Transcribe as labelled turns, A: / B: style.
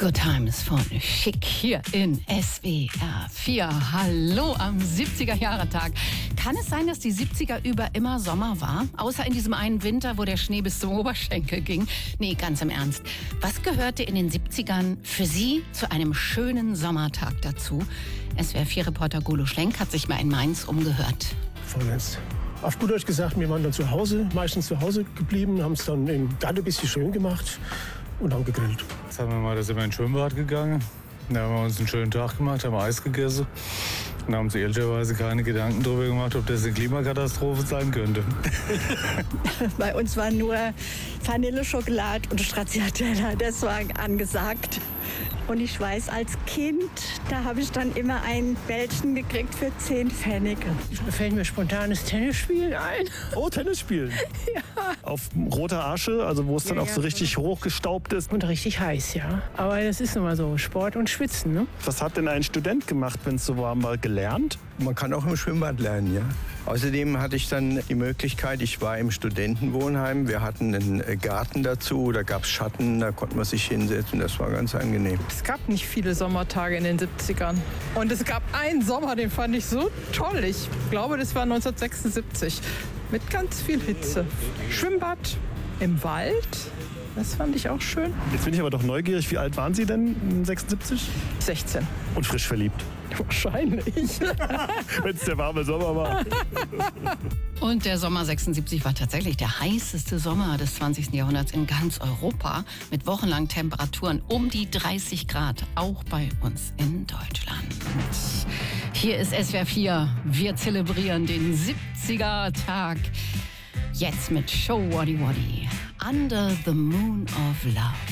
A: Good Times von Schick hier in SWR 4. Hallo am 70er-Jahre-Tag. Kann es sein, dass die 70er über immer Sommer war? Außer in diesem einen Winter, wo der Schnee bis zum Oberschenkel ging? Nee, ganz im Ernst. Was gehörte in den 70ern für Sie zu einem schönen Sommertag dazu? SWR 4-Reporter Golo Schlenk hat sich mal in Mainz umgehört.
B: Vorletzt. Auf gut Deutsch gesagt, wir waren dann zu Hause, meistens zu Hause geblieben, haben es dann im Garten ein bisschen schön gemacht und haben gegrillt.
C: Jetzt haben wir mal, da sind wir ins Schwimmbad gegangen. Da haben wir uns einen schönen Tag gemacht, haben Eis gegessen und haben uns ehrlicherweise keine Gedanken darüber gemacht, ob das eine Klimakatastrophe sein könnte.
D: Bei uns war nur Vanilleschokolade und Stracciatella, das war angesagt. Und ich weiß, als Kind, da habe ich dann immer ein Bällchen gekriegt für 10 Pfennig.
E: Da fällt mir spontanes Tennisspielen ein.
B: Oh, Tennis spielen? Ja. Auf roter Asche, also wo es dann auch so richtig hochgestaubt ist.
E: Und richtig heiß, ja. Aber das ist nun mal so, Sport und Schwitzen, ne?
B: Was hat denn ein Student gemacht, wenn es so war, mal gelernt?
F: Man kann auch im Schwimmbad lernen, ja. Außerdem hatte ich dann die Möglichkeit, ich war im Studentenwohnheim, wir hatten einen Garten dazu, da gab es Schatten, da konnte man sich hinsetzen, das war ganz angenehm.
G: Es gab nicht viele Sommertage in den 70ern. Und es gab einen Sommer, den fand ich so toll. Ich glaube, das war 1976. Mit ganz viel Hitze. Schwimmbad im Wald, das fand ich auch schön.
B: Jetzt bin ich aber doch neugierig, wie alt waren Sie denn, 76?
G: 16.
B: Und frisch verliebt.
G: Wahrscheinlich.
B: Wenn es der warme Sommer war.
A: Und der Sommer 76 war tatsächlich der heißeste Sommer des 20. Jahrhunderts in ganz Europa mit wochenlangen Temperaturen um die 30 Grad, auch bei uns in Deutschland. Hier ist SWR 4. Wir zelebrieren den 70er-Tag. Jetzt mit Show Waddy Waddy. Under the Moon of Love.